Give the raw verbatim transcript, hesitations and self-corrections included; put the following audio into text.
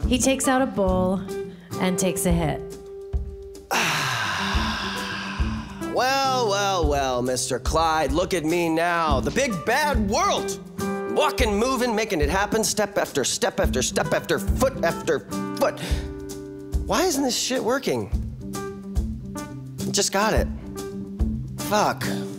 He takes out a bowl and takes a hit. Well, well, well, Mister Clyde, look at me now. The big bad world. Walking, moving, making it happen, step after step after step after foot after foot. Why isn't this shit working? Just got it. Fuck.